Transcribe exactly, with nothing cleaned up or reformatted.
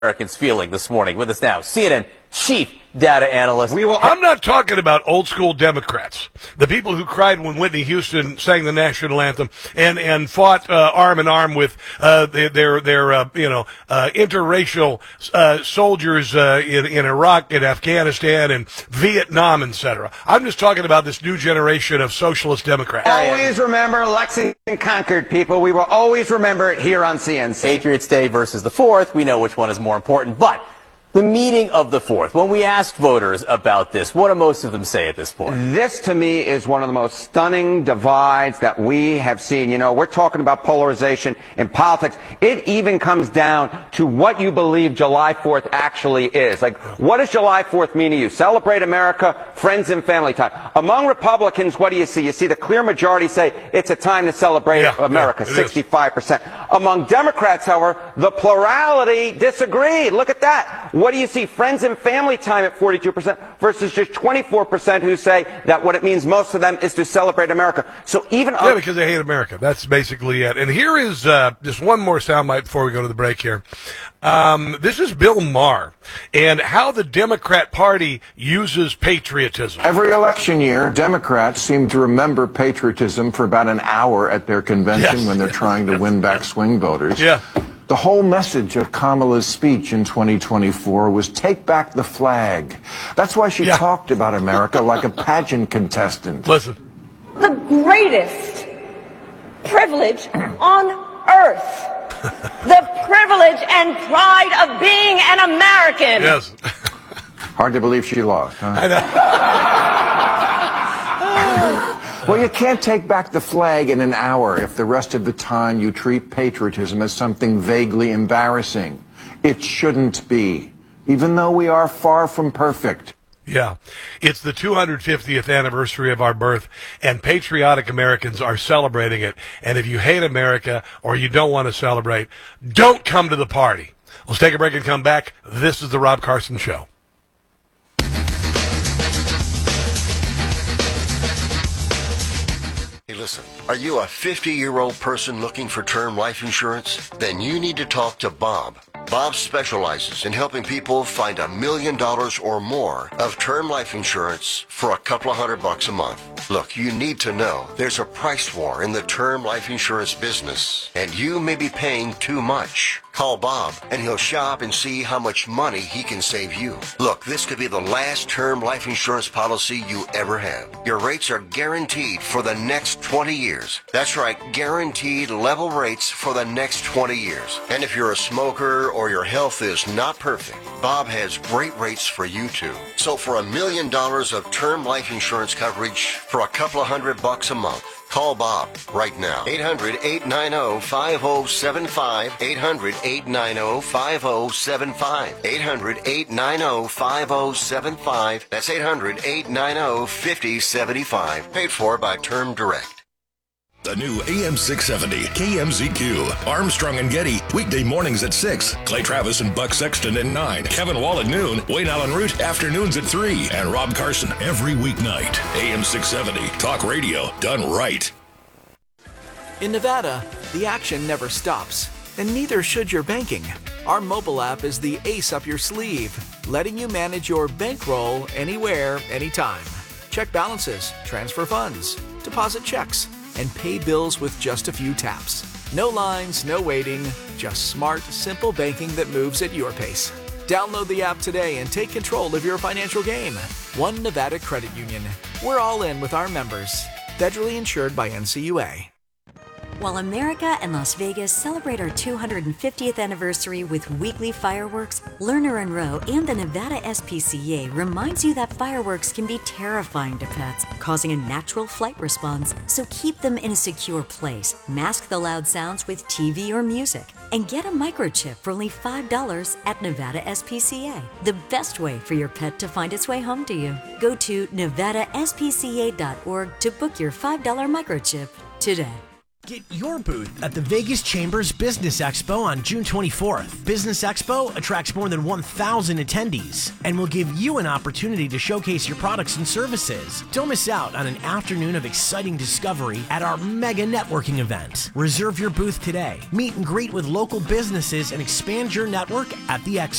Americans feeling this morning. With us now, C N N chief data analyst. We will, I'm not talking about old school Democrats, the people who cried when Whitney Houston sang the national anthem and and fought uh, arm in arm with uh, their their, their uh, you know uh, interracial uh, soldiers uh, in in Iraq and Afghanistan and Vietnam, et cetera. I'm just talking about this new generation of socialist Democrats. Always remember Lexington conquered, people. We will always remember it here on C N C. Patriots Day versus the fourth. We know which one is more important, but the meeting of the fourth, when we asked voters about this, what do most of them say at this point? This, to me, is one of the most stunning divides that we have seen. You know, we're talking about polarization in politics. It even comes down to what you believe July fourth actually is. Like, what does July fourth mean to you? Celebrate America, friends and family time. Among Republicans, what do you see? You see the clear majority say it's a time to celebrate yeah, America, yeah, sixty-five percent. Among Democrats, however, the plurality disagree. Look at that. What do you see? Friends and family time at forty-two percent versus just twenty-four percent who say that what it means most of them is to celebrate America. So even yeah, because they hate America. That's basically it. And here is uh, just one more soundbite before we go to the break here. Um, this is Bill Maher and how the Democrat Party uses patriotism. Every election year, Democrats seem to remember patriotism for about an hour at their convention yes. when they're trying to win back swing voters. Yeah. The whole message of Kamala's speech in twenty twenty-four was take back the flag. That's why she yeah. talked about America like a pageant contestant. Listen. The greatest privilege on earth. The privilege and pride of being an American. Yes. Hard to believe she lost, huh? I know. Well, you can't take back the flag in an hour if the rest of the time you treat patriotism as something vaguely embarrassing. It shouldn't be, even though we are far from perfect. Yeah, it's the two hundred fiftieth anniversary of our birth, and patriotic Americans are celebrating it. And if you hate America or you don't want to celebrate, don't come to the party. Let's take a break and come back. This is the Rob Carson Show. Hey, listen, are you a fifty-year-old person looking for term life insurance? Then you need to talk to Bob. Bob specializes in helping people find a million dollars or more of term life insurance for a couple of hundred bucks a month. Look, you need to know there's a price war in the term life insurance business, and you may be paying too much. Call Bob, and he'll shop and see how much money he can save you. Look, this could be the last term life insurance policy you ever have. Your rates are guaranteed for the next twenty years. That's right, guaranteed level rates for the next twenty years. And if you're a smoker or your health is not perfect, Bob has great rates for you too. So for a million dollars of term life insurance coverage for a couple of hundred bucks a month, call Bob right now. eight hundred, eight nine zero, five zero seven five. eight hundred, eight nine zero, five zero seven five. eight hundred, eight nine zero, five zero seven five. That's eight hundred, eight nine zero, five zero seven five. Paid for by Term Direct. The new A M six seventy K M Z Q. Armstrong and Getty, weekday mornings at six. Clay Travis and Buck Sexton at nine. Kevin Wall at noon. Wayne Allen Root, afternoons at three. And Rob Carson every weeknight. A M six seventy, talk radio done right. In Nevada, the action never stops, and neither should your banking. Our mobile app is the ace up your sleeve, letting you manage your bankroll anywhere, anytime. Check balances, transfer funds, deposit checks, and pay bills with just a few taps. No lines, no waiting, just smart, simple banking that moves at your pace. Download the app today and take control of your financial game. One Nevada Credit Union. We're all in with our members. Federally insured by N C U A. While America and Las Vegas celebrate our two hundred fiftieth anniversary with weekly fireworks, Lerner and Rowe and the Nevada S P C A reminds you that fireworks can be terrifying to pets, causing a natural flight response. So keep them in a secure place, mask the loud sounds with T V or music, and get a microchip for only five dollars at Nevada S P C A. The best way for your pet to find its way home to you. Go to nevada s p c a dot org to book your five dollar microchip today. Get your booth at the Vegas Chambers Business Expo on June twenty-fourth. Business Expo attracts more than one thousand attendees and will give you an opportunity to showcase your products and services. Don't miss out on an afternoon of exciting discovery at our mega networking event. Reserve your booth today. Meet and greet with local businesses and expand your network at the Expo.